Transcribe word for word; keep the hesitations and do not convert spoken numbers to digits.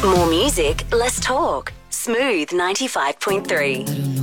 More music, less talk. Smooth ninety-five point three.